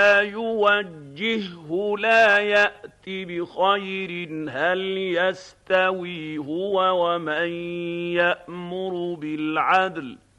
يوجهه لا يأت بخير. هل يستوي هو ومن يأمر بالعدل